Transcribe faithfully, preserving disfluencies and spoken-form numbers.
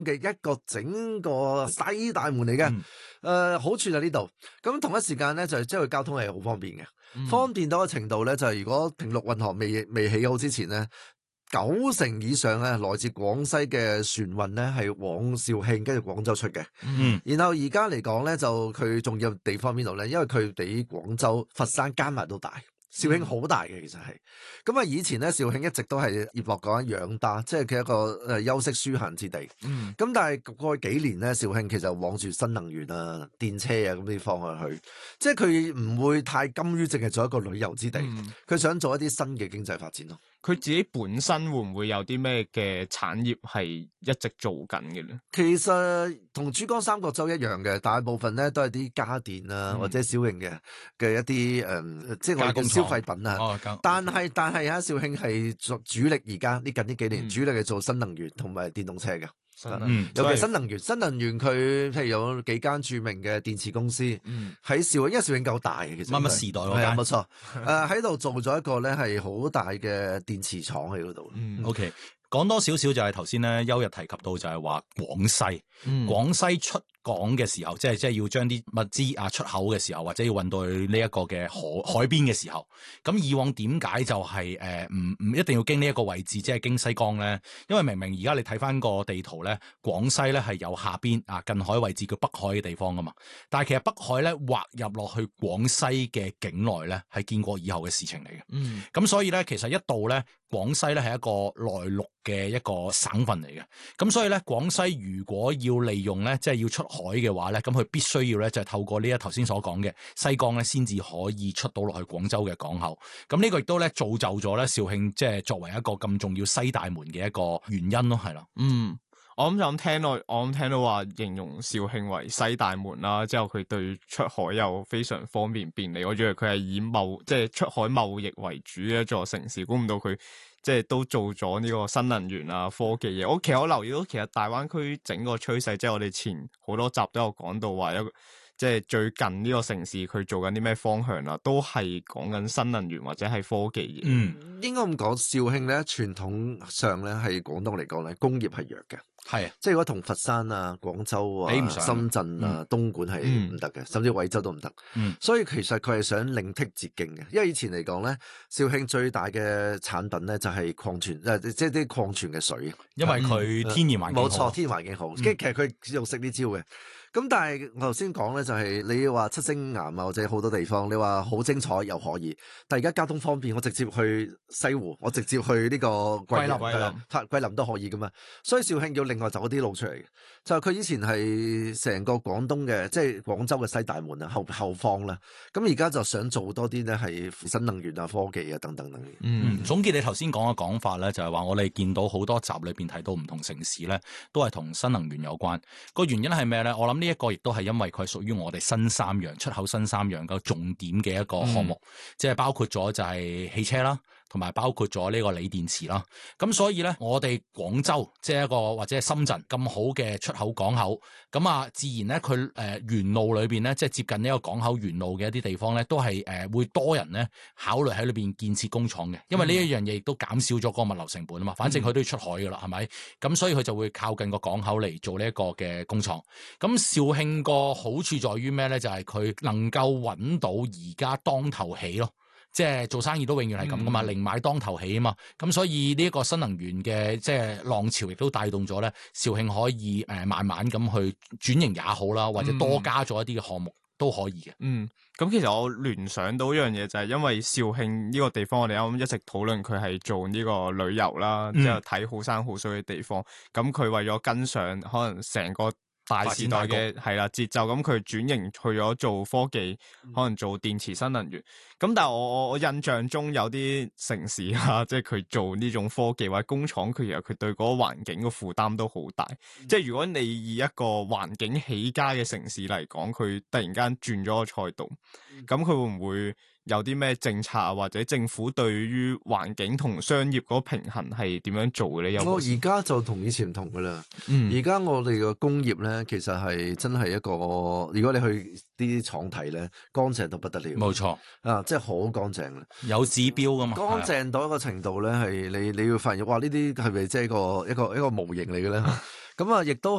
嘅一個整個西大門嚟嘅。誒、 嗯呃、好處就呢度，咁同一時間咧就即係佢交通係好方便嘅， 嗯、 方便到個程度咧就係、是、如果平陸運河未未起好之前咧，九成以上咧來自廣西嘅船運咧係往肇慶跟住廣州出嘅。 嗯， 然後而家嚟講咧就佢重要地方邊度咧？因為佢比廣州、佛山加埋都大。肇慶好大嘅，其實係咁啊！以前咧，肇慶一直都係葉落講緊養打，即係佢一個誒休息舒閒之地。 嗯， 咁但係過去幾年咧，肇慶其實往住新能源啊、電車啊咁啲方向去，即係佢唔會太甘於淨係做一個旅遊之地，佢、嗯、想做一啲新嘅經濟發展咯。 佢自己本身會唔會有啲咩嘅產業係一直做緊嘅咧？ 其實同珠江三角洲一樣嘅，大部分咧都係啲家電啊、嗯、或者小型嘅嘅一啲誒、呃，即係我哋嘅消費品啊。哦、但係但係啊，肇慶係做主力，而家呢近呢幾年、嗯、主力係做新能源同埋電動車嘅。嗯，尤其新能源，新能源佢譬如有幾間著名嘅電池公司喺、嗯、肇慶，因為肇慶夠大嘅，其實乜乜時代嗰間， 係啊，冇錯。誒喺度做咗一個咧係好大嘅電池廠喺嗰度。 嗯，OK。講多少少就係頭先咧，邱日提及到就係話廣西，嗯、廣西出港嘅時候，即係即係要將啲物資啊出口嘅時候，或者要運到去呢一個嘅海海邊嘅時候，咁以往點解就係誒唔唔一定要經呢一個位置，即係經西江咧？因為明明而家你睇翻個地圖咧，廣西咧係有下邊啊近海位置叫北海嘅地方噶嘛，但係其實北海咧劃入落去廣西嘅境內咧係建國以後嘅事情嚟嘅。嗯，咁所以咧其實一度咧廣西咧係一個內陸嘅一個省份嚟嘅，咁所以咧廣西如果要利用咧，即係要出海嘅話咧，咁佢必須要咧就係透過呢一頭先所講嘅西江咧，先至可以出到落去廣州嘅港口。咁呢個亦都咧造就咗咧肇慶即係作為一個咁重要西大門嘅一個原因咯，係啦。 嗯，我諗就咁聽到，我諗聽到話形容肇慶為西大門啦，之後佢對出海又非常方便便利。我以為佢係以貿即係出海貿易為主嘅一座城市，估唔到佢。即係都做咗呢個新能源啊科技嘢，我其實我留意到其實大灣區整個趨勢，即係我哋前好多集都有講到話一個，即係最近呢個城市佢做緊啲咩方向啊，都係講緊新能源或者係科技嘢。 嗯，應該咁講，肇慶咧傳統上咧係廣東嚟講咧工業係弱嘅。係啊，即係如果同佛山啊、廣州啊、深圳啊、嗯、東莞係唔得嘅，甚至惠州都唔得。嗯，所以其實佢係想另闢捷徑嘅，因為以前嚟講咧，肇慶最大嘅產品咧就係礦泉，誒即係啲礦泉嘅水， 因為佢天然環境好。冇錯， 天然環境好。跟住、嗯、其實佢用識呢招嘅。咁但係我頭先講咧就係你話七星岩啊或者好多地方，你話好精彩又可以，但係而家交通方便，我直接去西湖，我直接去呢個桂林、桂林、桂林都可以噶嘛。所以肇慶要另外走啲路出嚟嘅，就係、是、佢以前係成個廣東嘅，即係廣州嘅西大門啊後後方啦。咁而家就想做多啲咧係新能源啊科技啊等等等。 嗯，總結你頭先講嘅講法咧，就係話我哋見到好多集裏邊提到唔同城市咧，都係同新能源有關。個原因係咩咧？我諗呢一個亦都係因為佢係屬於我哋新三樣出口新三樣嘅重點嘅一個項目，嗯、即係包括咗就係汽車啦，同埋包括咗呢個鋰電池啦。咁所以咧，我哋廣州即係一個或者係深圳咁好嘅出口港口，咁啊自然咧佢誒沿路裏邊咧，即係接近呢個港口沿路嘅一啲地方咧，都係誒、呃、會多人咧考慮喺裏邊建設工廠嘅，因為呢一樣嘢亦都減少咗嗰個物流成本啊嘛。反正佢都要出海噶啦，係咪？咁所以佢就會靠近個港口嚟做呢一個嘅工廠。咁肇慶個好處在於咩咧？就係、是、佢能夠揾到而家當頭起咯，即係做生意都永遠係咁噶嘛，寧、嗯、買當頭起啊嘛。咁所以呢一個新能源嘅即係浪潮，亦都帶動咗咧肇慶可以誒慢慢咁去轉型也好啦，或者多加咗一啲嘅項目都可以嘅。 嗯，咁其實我聯想到一樣嘢就係因為肇慶呢個地方，我哋啱啱一直討論佢係做呢個旅遊啦，之後睇好山好水嘅地方，咁佢為咗跟上可能成個大時代嘅係啦節奏，咁佢轉型去咗做科技，可能做電池新能源。咁但係我我我印象中有啲城市啊，即係佢做呢種科技或者工廠，佢其實佢對嗰個環境嘅負擔都好大。嗯、即係如果你以一個環境起家嘅城市嚟講，佢突然間轉咗個賽道，咁佢、嗯、會唔會有啲咩政策啊，或者政府對於環境同商業嗰個平衡係點樣做嘅咧？ 我而家就同以前唔同噶啦。而家、嗯、我哋嘅工業咧，其實係真係一個，如果你去啲廠睇咧，乾淨到不得了。 冇錯啊，即係好乾淨啦， 有指標噶嘛。 乾淨到一個程度咧，係你你要發現，哇！呢啲係咪即係一個一個一個模型嚟嘅咧？咁咁啊，亦都